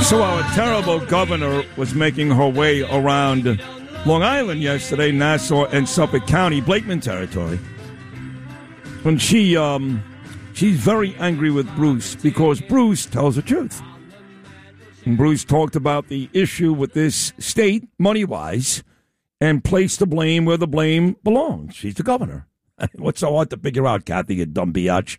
So our terrible governor was making her way around Long Island yesterday, Nassau and Suffolk County, Blakeman territory. And she's very angry with Bruce because Bruce tells the truth. And Bruce talked about the issue with this state, money-wise, and placed the blame where the blame belongs. She's the governor. What's so hard to figure out, Kathy, you dumb biatch?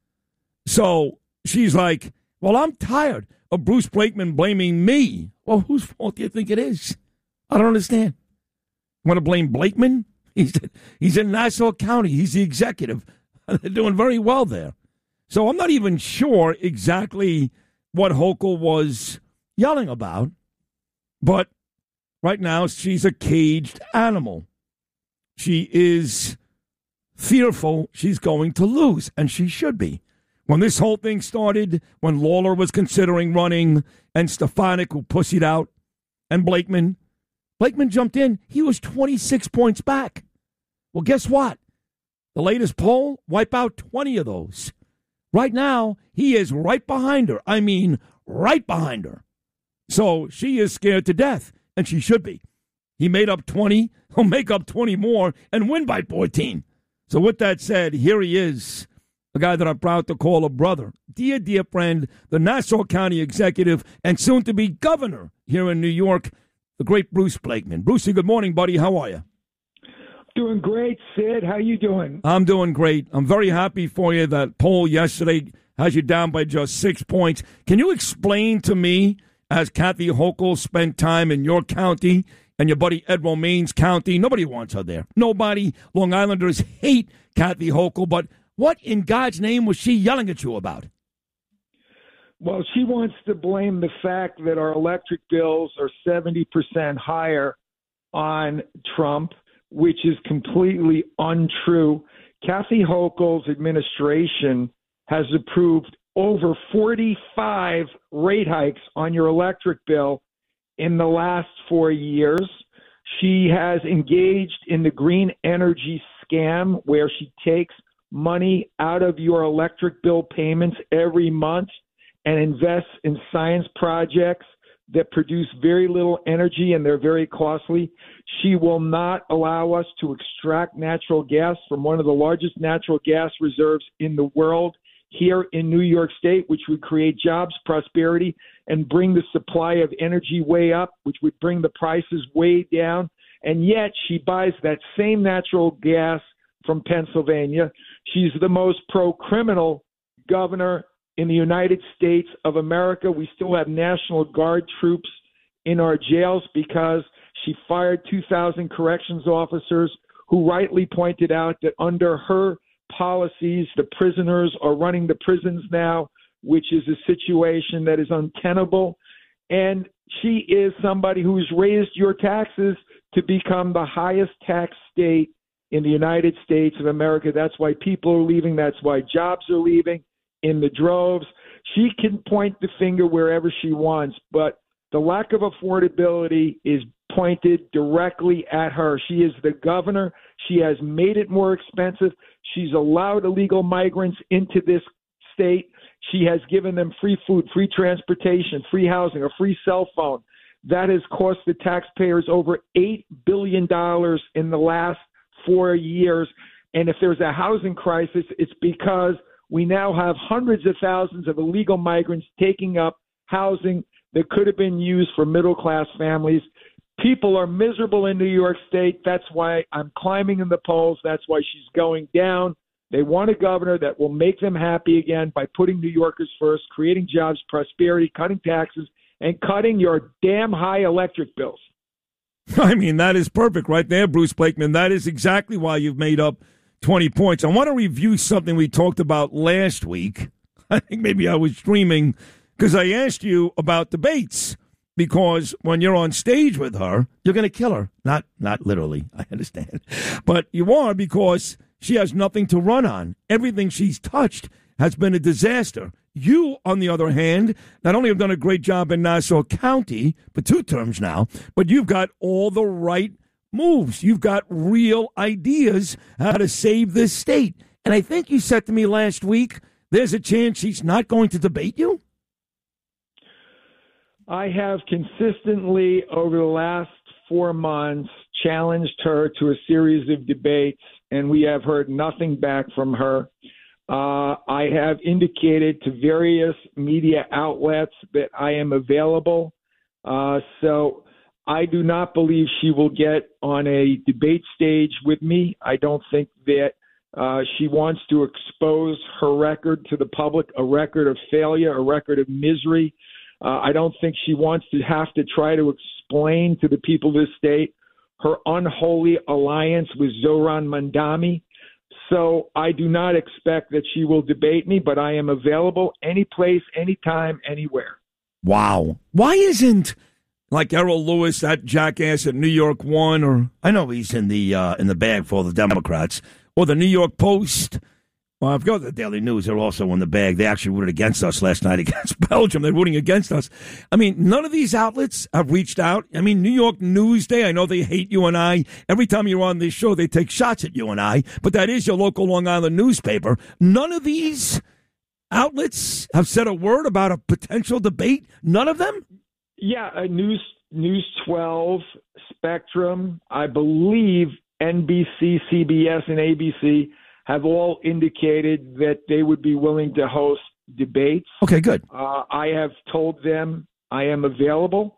So she's like, well, I'm tired of Bruce Blakeman blaming me. Well, whose fault do you think it is? I don't understand. Want to blame Blakeman? He's in Nassau County. He's the executive. They're doing very well there. So I'm not even sure exactly what Hochul was yelling about. But right now, she's a caged animal. She is fearful she's going to lose, and she should be. When this whole thing started, when Lawler was considering running, and Stefanik, who pussied out, and Blakeman jumped in. He was 26 points back. Well, guess what? The latest poll, wipe out 20 of those. Right now, he is right behind her. I mean, right behind her. So she is scared to death, and she should be. He made up 20. He'll make up 20 more and win by 14. So with that said, here he is, a guy that I'm proud to call a brother. Dear friend, the Nassau County executive and soon-to-be governor here in New York, the great Bruce Blakeman. Brucey, good morning, buddy. How are you? Doing great, Sid. How you doing? I'm doing great. I'm very happy for you. That poll yesterday has you down by just 6 points. Can you explain to me, as Kathy Hochul spent time in your county and your buddy Ed Romaine's county, nobody wants her there. Nobody. Long Islanders hate Kathy Hochul, but what in God's name was she yelling at you about? Well, she wants to blame the fact that our electric bills are 70% higher on Trump, which is completely untrue. Kathy Hochul's administration has approved over 45 rate hikes on your electric bill in the last 4 years. She has engaged in the green energy scam where she takes money out of your electric bill payments every month and invests in science projects that produce very little energy and they're very costly. She will not allow us to extract natural gas from one of the largest natural gas reserves in the world here in New York State, which would create jobs, prosperity, and bring the supply of energy way up, which would bring the prices way down. And yet she buys that same natural gas from Pennsylvania. She's the most pro-criminal governor in the United States of America. We still have National Guard troops in our jails because she fired 2,000 corrections officers who rightly pointed out that under her policies, the prisoners are running the prisons now, which is a situation that is untenable. And she is somebody who's raised your taxes to become the highest tax state in the United States of America. That's why people are leaving. That's why jobs are leaving in the droves. She can point the finger wherever she wants, but the lack of affordability is pointed directly at her. She is the governor. She has made it more expensive. She's allowed illegal migrants into this state. She has given them free food, free transportation, free housing, a free cell phone. That has cost the taxpayers over $8 billion in the last 4 years. And if there's a housing crisis, it's because we now have hundreds of thousands of illegal migrants taking up housing that could have been used for middle-class families. People are miserable in New York State. That's why I'm climbing in the polls. That's why she's going down. They want a governor that will make them happy again by putting New Yorkers first, creating jobs, prosperity, cutting taxes, and cutting your damn high electric bills. I mean, that is perfect right there, Bruce Blakeman. That is exactly why you've made up 20 points. I want to review something we talked about last week. I think maybe I was dreaming because I asked you about debates. Because when you're on stage with her, you're going to kill her. Not literally, I understand. But you are because she has nothing to run on. Everything she's touched has been a disaster. You, on the other hand, not only have done a great job in Nassau County for 2 terms now, but you've got all the right moves. You've got real ideas how to save this state. And I think you said to me last week, there's a chance she's not going to debate you? I have consistently, over the last 4 months, challenged her to a series of debates, and we have heard nothing back from her. I have indicated to various media outlets that I am available. So I do not believe she will get on a debate stage with me. I don't think that she wants to expose her record to the public, a record of failure, a record of misery. I don't think she wants to have to try to explain to the people of this state her unholy alliance with Zohran Mamdani. So I do not expect that she will debate me, but I am available any place, anytime, anywhere. Wow. Why isn't like Errol Lewis, that jackass at New York One, or I know he's in the bag for the Democrats, or the New York Post? Well, I've got the Daily News. They're also in the bag. They actually rooted against us last night against Belgium. They're rooting against us. I mean, none of these outlets have reached out. I mean, New York Newsday, I know they hate you and I. Every time you're on this show, they take shots at you and I. But that is your local Long Island newspaper. None of these outlets have said a word about a potential debate. None of them? Yeah, News 12, Spectrum, I believe NBC, CBS, and ABC have all indicated that they would be willing to host debates. Okay, good. I have told them I am available.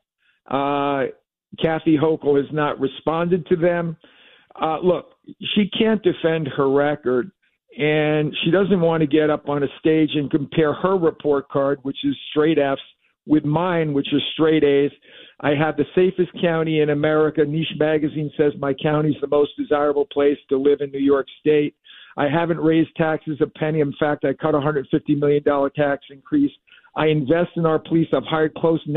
Kathy Hochul has not responded to them. Look, she can't defend her record, and she doesn't want to get up on a stage and compare her report card, which is straight Fs, with mine, which is straight A's. I have the safest county in America. Niche Magazine says my county is the most desirable place to live in New York State. I haven't raised taxes a penny. In fact, I cut a $150 million tax increase. I invest in our police. I've hired close to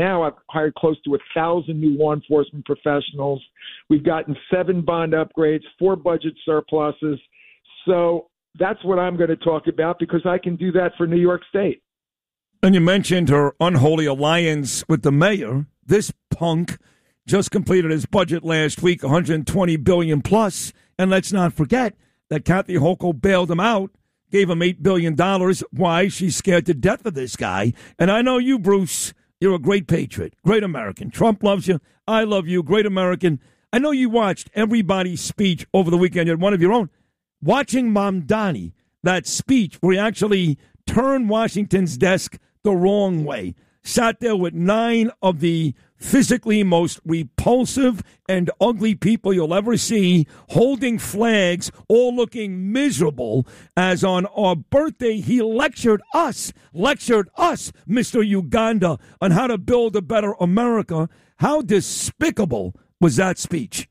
1,000 new law enforcement professionals. We've gotten 7 bond upgrades, 4 budget surpluses. So that's what I'm going to talk about because I can do that for New York State. And you mentioned her unholy alliance with the mayor. This punk just completed his budget last week, $120 billion plus. And let's not forget that Kathy Hochul bailed him out, gave him $8 billion. Why? She's scared to death of this guy. And I know you, Bruce, you're a great patriot, great American. Trump loves you. I love you, great American. I know you watched everybody's speech over the weekend. You had one of your own. Watching Mamdani, that speech where he actually turned Washington's desk the wrong way, sat there with 9 of the physically most repulsive and ugly people you'll ever see, holding flags, all looking miserable, as on our birthday he lectured us, Mr. Uganda, on how to build a better America. How despicable was that speech?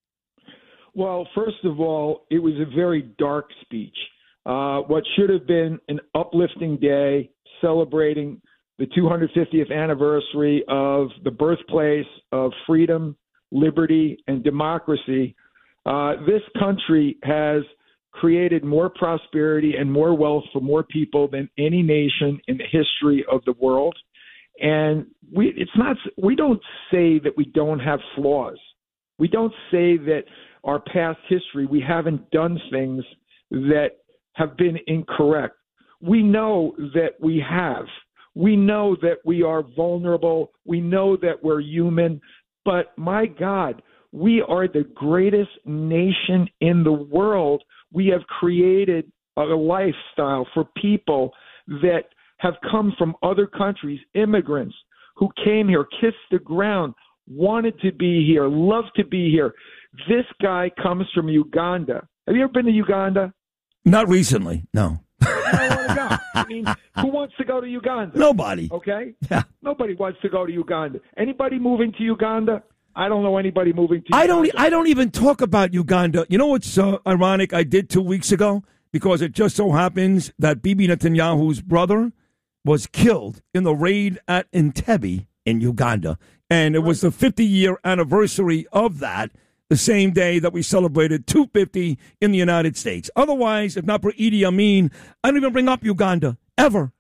Well, first of all, it was a very dark speech. What should have been an uplifting day celebrating the 250th anniversary of the birthplace of freedom, liberty, and democracy. This country has created more prosperity and more wealth for more people than any nation in the history of the world. And we don't say that we don't have flaws. We don't say that our past history, we haven't done things that have been incorrect. We know that we have. We know that we are vulnerable. We know that we're human. But my God, we are the greatest nation in the world. We have created a lifestyle for people that have come from other countries, immigrants who came here, kissed the ground, wanted to be here, loved to be here. This guy comes from Uganda. Have you ever been to Uganda? Not recently, no. I want to go. I mean, who wants to go to Uganda? Nobody. Okay? Yeah. Nobody wants to go to Uganda. Anybody moving to Uganda? I don't know anybody moving to Uganda. I don't even talk about Uganda. You know what's ironic? I did 2 weeks ago because it just so happens that Bibi Netanyahu's brother was killed in the raid at Entebbe in Uganda. And it was the 50-year anniversary of that, the same day that we celebrated 250 in the United States. Otherwise, if not for Idi Amin, I don't even bring up Uganda, ever.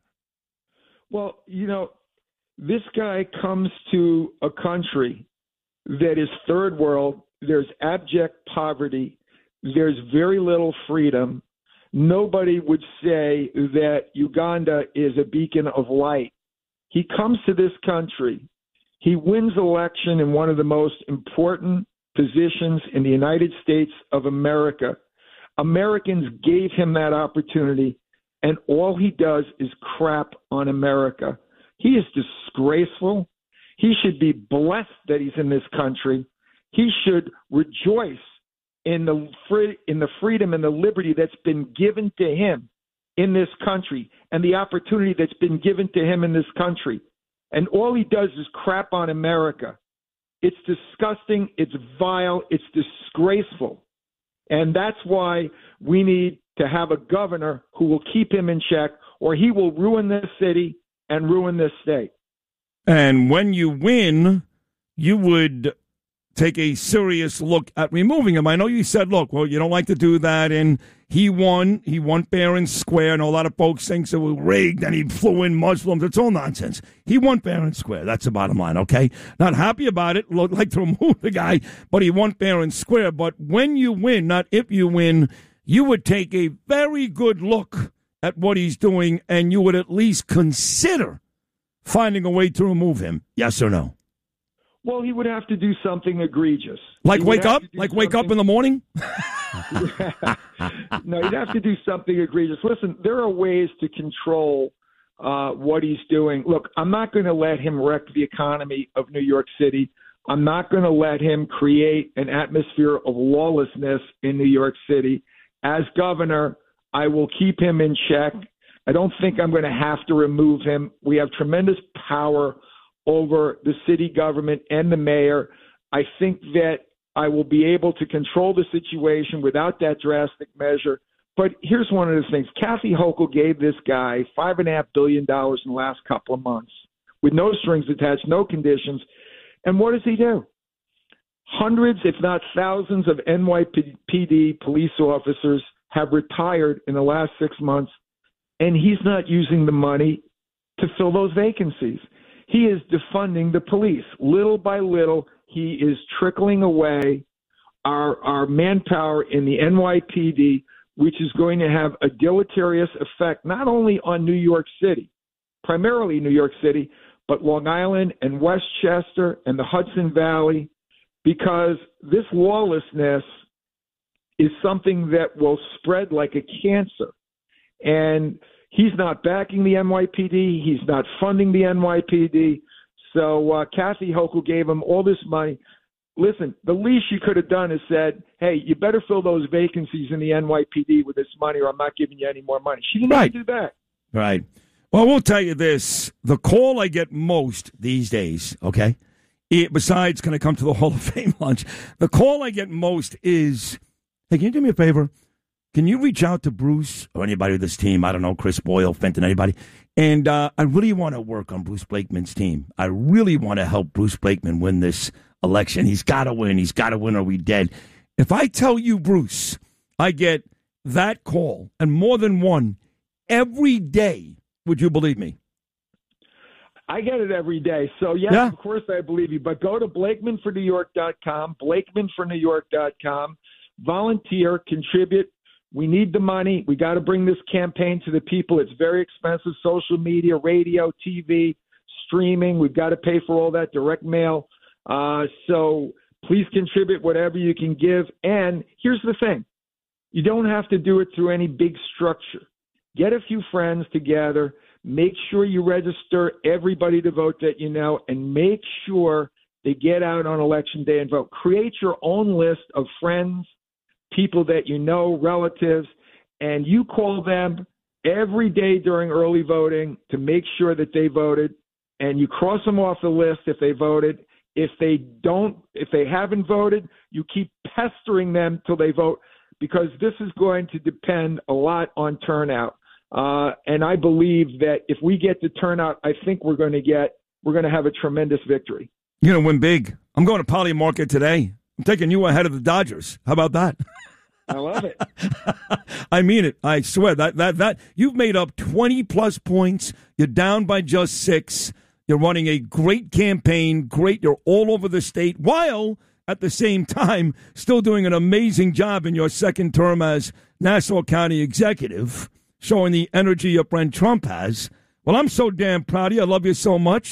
Well, this guy comes to a country that is third world. There's abject poverty. There's very little freedom. Nobody would say that Uganda is a beacon of light. He comes to this country. He wins election in one of the most important positions in the United States of America. Americans gave him that opportunity, and all he does is crap on America. He is disgraceful. He should be blessed that he's in this country. He should rejoice in the freedom and the liberty that's been given to him in this country and the opportunity that's been given to him in this country. And all he does is crap on America. It's disgusting. It's vile. It's disgraceful. And that's why we need to have a governor who will keep him in check, or he will ruin this city and ruin this state. And when you win, you would take a serious look at removing him. I know you said, look, well, you don't like to do that, and he won fair and square, and a lot of folks think it was rigged, and he flew in Muslims. It's all nonsense. He won fair and square. That's the bottom line, okay? Not happy about it, like to remove the guy, but he won fair and square. But when you win, not if you win, you would take a very good look at what he's doing, and you would at least consider finding a way to remove him. Yes or no? Well, he would have to do something egregious. Like wake up? Like wake up in the morning? No, he'd have to do something egregious. Listen, there are ways to control what he's doing. Look, I'm not going to let him wreck the economy of New York City. I'm not going to let him create an atmosphere of lawlessness in New York City. As governor, I will keep him in check. I don't think I'm going to have to remove him. We have tremendous power over the city government and the mayor. I think that I will be able to control the situation without that drastic measure. But here's one of the things. Kathy Hochul gave this guy $5.5 billion in the last couple of months with no strings attached, no conditions. And what does he do? Hundreds, if not thousands, of NYPD police officers have retired in the last 6 months, and he's not using the money to fill those vacancies. He is defunding the police. Little by little, he is trickling away our manpower in the NYPD, which is going to have a deleterious effect not only on New York City, primarily New York City, but Long Island and Westchester and the Hudson Valley, because this lawlessness is something that will spread like a cancer. And he's not backing the NYPD. He's not funding the NYPD. So Kathy Hochul gave him all this money. Listen, the least you could have done is said, hey, you better fill those vacancies in the NYPD with this money, or I'm not giving you any more money. She didn't even do that. Right. Well, we'll tell you this. The call I get most these days, okay, besides can I come to the Hall of Fame lunch, the call I get most is, hey, can you do me a favor? Can you reach out to Bruce or anybody with this team? I don't know, Chris Boyle, Fenton, anybody. And I really want to work on Bruce Blakeman's team. I really want to help Bruce Blakeman win this election. He's got to win. He's got to win or we dead. If I tell you, Bruce, I get that call and more than one every day, would you believe me? I get it every day. So, yes, yeah. Of course I believe you. But go to BlakemanForNewYork.com, BlakemanForNewYork.com, volunteer, contribute. We need the money. We got to bring this campaign to the people. It's very expensive. Social media, radio, TV, streaming. We've got to pay for all that, direct mail. So please contribute whatever you can give. And here's the thing. You don't have to do it through any big structure. Get a few friends together. Make sure you register everybody to vote that you know, and make sure they get out on Election Day and vote. Create your own list of friends, people that you know, relatives, and you call them every day during early voting to make sure that they voted, and you cross them off the list if they voted. If they haven't voted, you keep pestering them till they vote, because this is going to depend a lot on turnout. And I believe that if we get the turnout, I think we're going to have a tremendous victory. You're going to win big. I'm going to Poly Market today. I'm taking you ahead of the Dodgers. How about that? I love it. I mean it. I swear that you've made up 20 plus points. You're down by just 6. You're running a great campaign. Great. You're all over the state while at the same time still doing an amazing job in your second term as Nassau County executive, showing the energy your friend Trump has. Well, I'm so damn proud of you. I love you so much.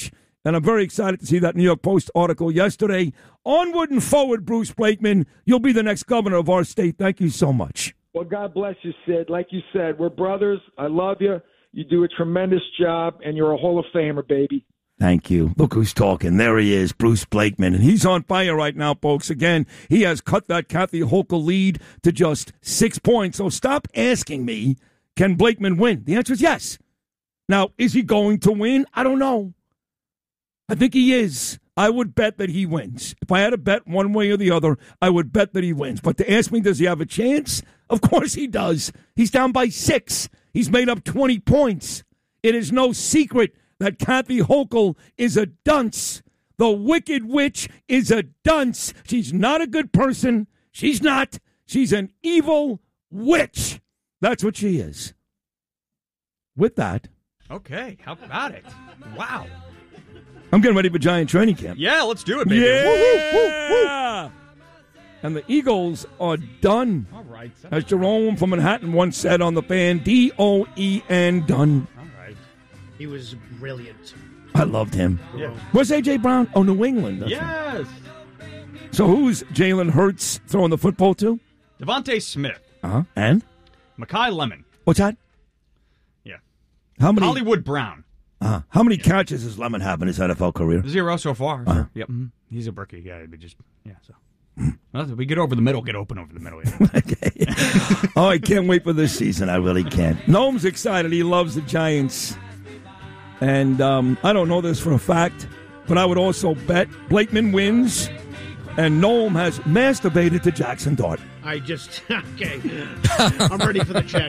And I'm very excited to see that New York Post article yesterday. Onward and forward, Bruce Blakeman. You'll be the next governor of our state. Thank you so much. Well, God bless you, Sid. Like you said, we're brothers. I love you. You do a tremendous job, and you're a Hall of Famer, baby. Thank you. Look who's talking. There he is, Bruce Blakeman. And he's on fire right now, folks. Again, he has cut that Kathy Hochul lead to just 6 points. So stop asking me, can Blakeman win? The answer is yes. Now, is he going to win? I don't know. I think he is. I would bet that he wins. If I had to bet one way or the other, I would bet that he wins. But to ask me, does he have a chance? Of course he does. He's down by 6. He's made up 20 points. It is no secret that Kathy Hochul is a dunce. The Wicked Witch is a dunce. She's not a good person. She's not. She's an evil witch. That's what she is. With that. Okay, how about it? Wow. I'm getting ready for Giant training camp. Yeah, let's do it, baby. Yeah. Woo-hoo, woo-hoo. And the Eagles are done. All right. As Jerome from Manhattan once said on the Fan, D-O-E-N, done. All right. He was brilliant. I loved him. Yeah. Where's A.J. Brown? Oh, New England. That's Yes. right. So who's Jalen Hurts throwing the football to? Devontae Smith. Uh-huh. And? Makai Lemon. What's that? Yeah. How many? Hollywood Brown. How many catches does Lemon have in his NFL career? 0 so far. Yep. He's a brookie. Yeah, so. Well, if we get over the middle, get open over the middle. Yeah. Okay. Oh, I can't wait for this season. I really can't. Noam's excited. He loves the Giants. And I don't know this for a fact, but I would also bet Blakeman wins and Noam has masturbated to Jackson Dart. Okay. I'm ready for the check.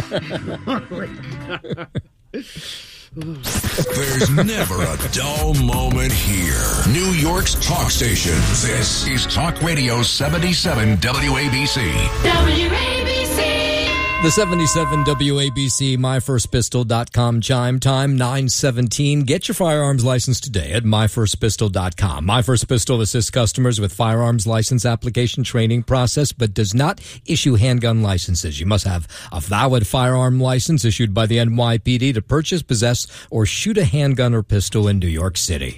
There's never a dull moment here. New York's talk station. This is Talk Radio 77 WABC. WABC. The 77 WABC MyFirstPistol.com chime time 9:17. Get your firearms license today at MyFirstPistol.com. My First Pistol assists customers with firearms license application training process, but does not issue handgun licenses. You must have a valid firearm license issued by the NYPD to purchase, possess, or shoot a handgun or pistol in New York City.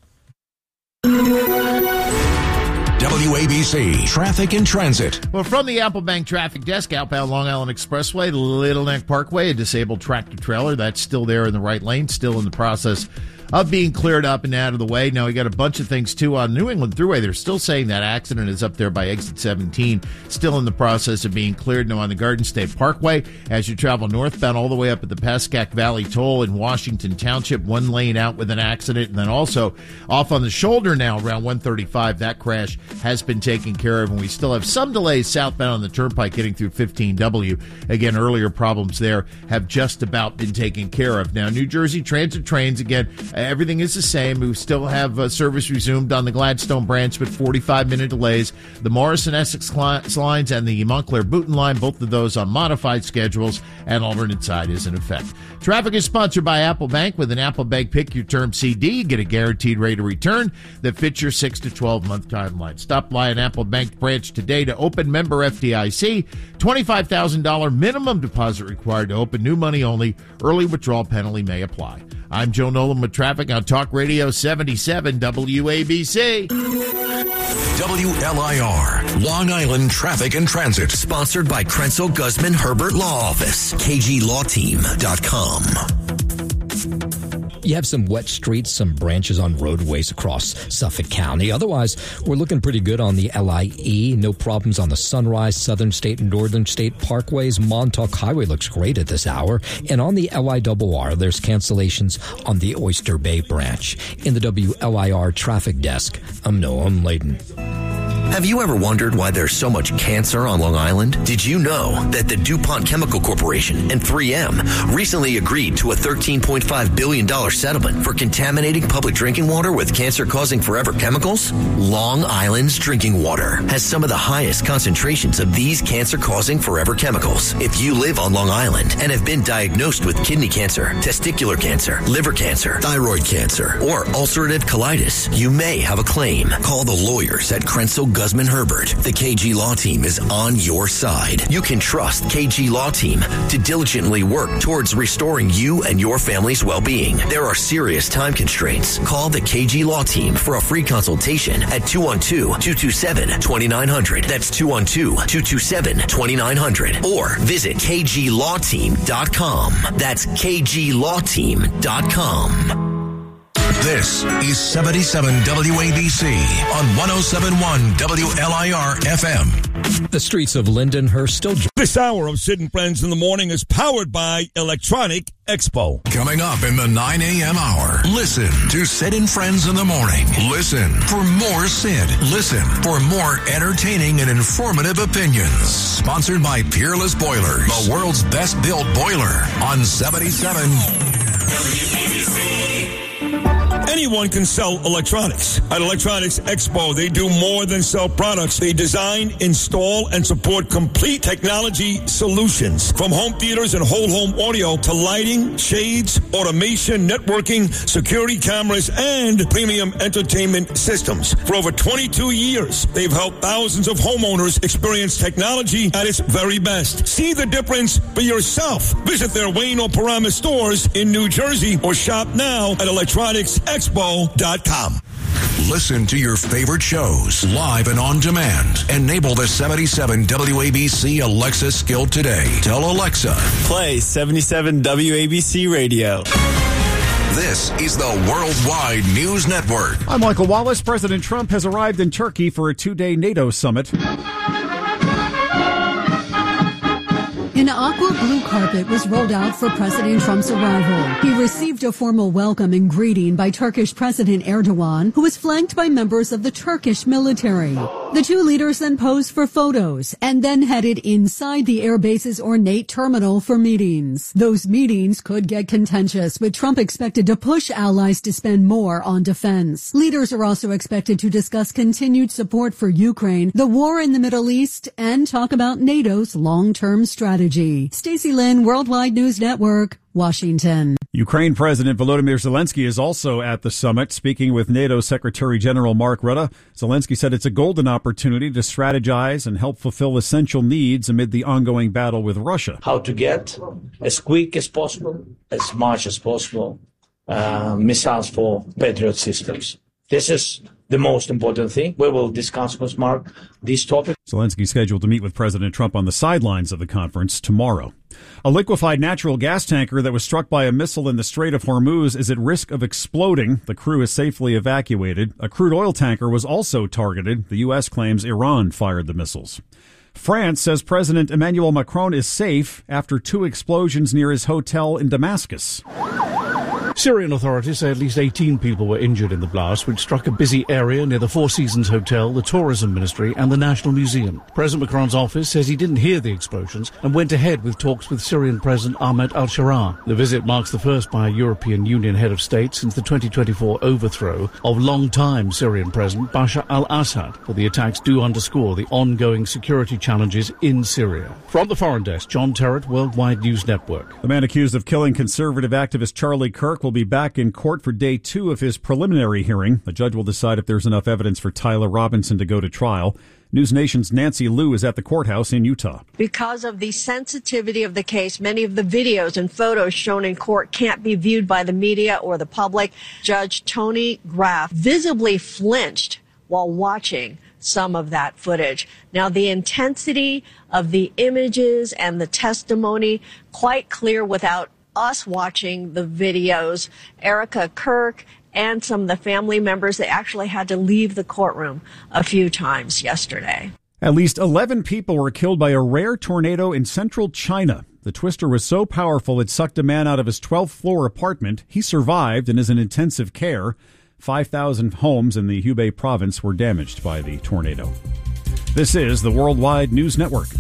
WABC Traffic and Transit. Well, from the Apple Bank Traffic Desk, outbound Long Island Expressway, Little Neck Parkway, a disabled tractor trailer that's still there in the right lane, still in the process of being cleared up and out of the way. Now, we got a bunch of things, too, on New England Thruway. They're still saying that accident is up there by exit 17, still in the process of being cleared. Now, on the Garden State Parkway, as you travel northbound all the way up at the Pascack Valley Toll in Washington Township, one lane out with an accident. And then also off on the shoulder now around 135, that crash has been taken care of. And we still have some delays southbound on the Turnpike getting through 15W. Again, earlier problems there have just about been taken care of. Now, New Jersey Transit trains, again, everything is the same. We still have service resumed on the Gladstone branch, but 45-minute delays. The Morrison-Essex lines and the Montclair-Booton line, both of those on modified schedules, and alternate side is in effect. Traffic is sponsored by Apple Bank. With an Apple Bank Pick Your Term CD, get a guaranteed rate of return that fits your 6 to 12-month timeline. Stop by an Apple Bank branch today to open. Member FDIC. $25,000 minimum deposit required to open. New money only. Early withdrawal penalty may apply. I'm Joe Nolan with traffic on Talk Radio 77 WABC. WLIR, Long Island Traffic and Transit. Sponsored by Krenzel Guzman Herbert Law Office. KGLawTeam.com. You have some wet streets, some branches on roadways across Suffolk County. Otherwise, we're looking pretty good on the LIE. No problems on the Sunrise, Southern State, and Northern State Parkways. Montauk Highway looks great at this hour. And on the LIRR, there's cancellations on the Oyster Bay branch. In the WLIR traffic desk, I'm Noam Layden. Have you ever wondered why there's so much cancer on Long Island? Did you know that the DuPont Chemical Corporation and 3M recently agreed to a $13.5 billion settlement for contaminating public drinking water with cancer-causing forever chemicals? Long Island's drinking water has some of the highest concentrations of these cancer-causing forever chemicals. If you live on Long Island and have been diagnosed with kidney cancer, testicular cancer, liver cancer, thyroid cancer, or ulcerative colitis, you may have a claim. Call the lawyers at Krenzel Guzman Herbert, the KG Law Team is on your side. You can trust KG Law Team to diligently work towards restoring you and your family's well-being. There are serious time constraints. Call the KG Law Team for a free consultation at 212-227-2900. That's 212-227-2900. Or visit KGLawTeam.com. That's KGLawTeam.com. This is 77 WABC on 107.1 WLIR FM. The streets of Lindenhurst still... This hour of Sid and Friends in the Morning is powered by Electronic Expo. Coming up in the 9 a.m. hour, listen to Sid and Friends in the Morning. Listen for more Sid. Listen for more entertaining and informative opinions. Sponsored by Peerless Boilers, the world's best built boiler on 77 WABC. Anyone can sell electronics. At Electronics Expo, they do more than sell products. They design, install, and support complete technology solutions. From home theaters and whole home audio to lighting, shades, automation, networking, security cameras, and premium entertainment systems. For over 22 years, they've helped thousands of homeowners experience technology at its very best. See the difference for yourself. Visit their Wayne or Paramus stores in New Jersey or shop now at electronicsexpo.com. Listen to your favorite shows live and on demand. Enable the 77 WABC Alexa skill today. Tell Alexa, play 77 WABC Radio. This is the Worldwide News Network. I'm Michael Wallace. President Trump has arrived in Turkey for a 2-day NATO summit. An aqua blue carpet was rolled out for President Trump's arrival. He received a formal welcome and greeting by Turkish President Erdogan, who was flanked by members of the Turkish military. The two leaders then posed for photos and then headed inside the airbase's ornate terminal for meetings. Those meetings could get contentious, with Trump expected to push allies to spend more on defense. Leaders are also expected to discuss continued support for Ukraine, the war in the Middle East, and talk about NATO's long-term strategy. Stacey Lynn, Worldwide News Network, Washington. Ukraine President Volodymyr Zelensky is also at the summit, speaking with NATO Secretary General Mark Rutte. Zelensky said it's a golden opportunity to strategize and help fulfill essential needs amid the ongoing battle with Russia. How to get as quick as possible, as much as possible, missiles for Patriot systems. This is the most important thing. We will discuss with Mark this topic. Zelensky scheduled to meet with President Trump on the sidelines of the conference tomorrow. A liquefied natural gas tanker that was struck by a missile in the Strait of Hormuz is at risk of exploding. The crew is safely evacuated. A crude oil tanker was also targeted. The U.S. claims Iran fired the missiles. France says President Emmanuel Macron is safe after 2 explosions near his hotel in Damascus. Syrian authorities say at least 18 people were injured in the blast, which struck a busy area near the Four Seasons Hotel, the Tourism Ministry, and the National Museum. President Macron's office says he didn't hear the explosions and went ahead with talks with Syrian President Ahmed al-Sharaa. The visit marks the first by a European Union head of state since the 2024 overthrow of long-time Syrian President Bashar al-Assad. But the attacks do underscore the ongoing security challenges in Syria. From the Foreign Desk, John Terrett, Worldwide News Network. The man accused of killing conservative activist Charlie Kirk will be back in court for day 2 of his preliminary hearing. The judge will decide if there's enough evidence for Tyler Robinson to go to trial. News Nation's Nancy Liu is at the courthouse in Utah. Because of the sensitivity of the case, many of the videos and photos shown in court can't be viewed by the media or the public. Judge Tony Graff visibly flinched while watching some of that footage. Now, the intensity of the images and the testimony, quite clear without us watching the videos. Erica Kirk and some of the family members, they actually had to leave the courtroom a few times yesterday. At least 11 people were killed by a rare tornado in central China. The twister was so powerful it sucked a man out of his 12th floor apartment. He survived and is in intensive care. 5,000 homes in the Hubei province were damaged by the tornado. This is the Worldwide News Network.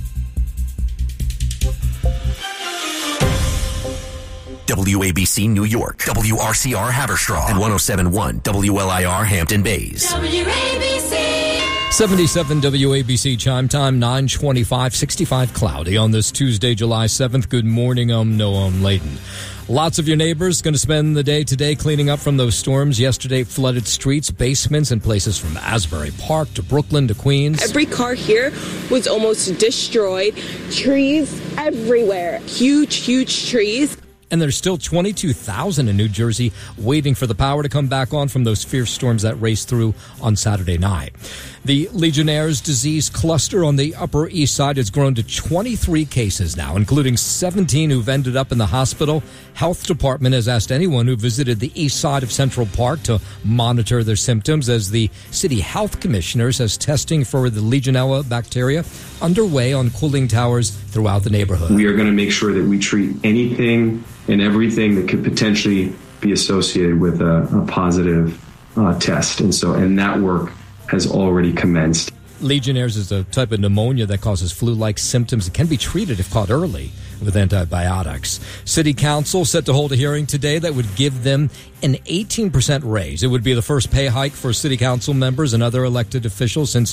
WABC New York, WRCR Haverstraw, and 107.1 WLIR Hampton Bays. WABC. 77 WABC chime time, 9:25, 65 cloudy on this Tuesday, July 7th. Good morning, Layton. Lots of your neighbors going to spend the day today cleaning up from those storms. Yesterday, flooded streets, basements, and places from Asbury Park to Brooklyn to Queens. Every car here was almost destroyed. Trees everywhere. Huge trees. And there's still 22,000 in New Jersey waiting for the power to come back on from those fierce storms that raced through on Saturday night. The Legionnaire's disease cluster on the Upper East Side has grown to 23 cases now, including 17 who've ended up in the hospital. Health Department has asked anyone who visited the east side of Central Park to monitor their symptoms, as the city health commissioner says testing for the Legionella bacteria underway on cooling towers throughout the neighborhood. We are going to make sure that we treat anything and everything that could potentially be associated with a positive test. And that work has already commenced. Legionnaire's is a type of pneumonia that causes flu-like symptoms. It can be treated if caught early with antibiotics. City Council set to hold a hearing today that would give them an 18% raise. It would be the first pay hike for City Council members and other elected officials since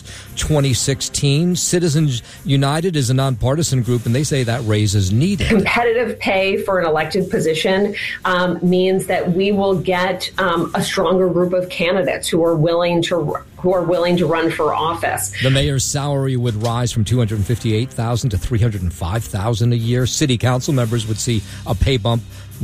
2016. Citizens United is a nonpartisan group, and they say that raise is needed. Competitive pay for an elected position means that we will get a stronger group of candidates who are willing to run for office. The mayor's salary would rise from $258,000 to $305,000 a year. City council members would see a pay bump,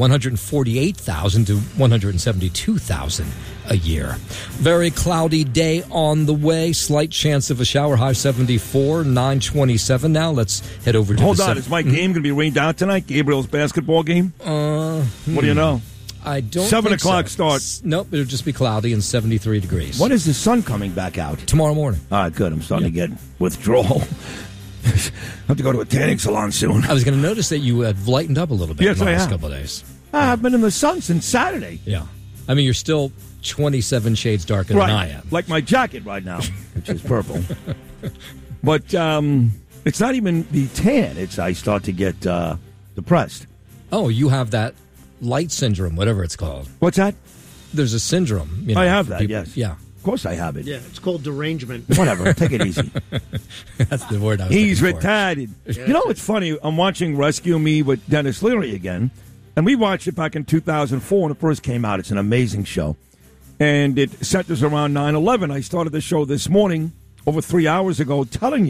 $148,000 to $172,000 a year. Very cloudy day on the way. Slight chance of a shower. High 74, 9:27 now. Let's head over to Hold on. Is my game going to be rained out tonight? Gabriel's basketball game? What do you know? I don't 7 think o'clock so. start. Nope, it'll just be cloudy and 73 degrees. When is the sun coming back out? Tomorrow morning. All right, good. I'm starting to get withdrawal. I have to go to a tanning salon soon. I was going to notice that you have lightened up a little bit Yes, in the I last have. couple of days. I've been in the sun since Saturday. Yeah. I mean, you're still 27 shades darker than I am. Like my jacket right now, which is purple. But it's not even the tan. I start to get depressed. Oh, you have that light syndrome, whatever it's called. What's that? There's a syndrome. I have that, people. yes. Yeah. Of course I have it. Yeah, it's called derangement. Whatever, take it easy. That's the word I was He's looking for. retarded. You know what's funny? I'm watching Rescue Me with Dennis Leary again. And we watched it back in 2004 when it first came out. It's an amazing show. And it centers around 9/11. I started the show this morning, over 3 hours ago, telling you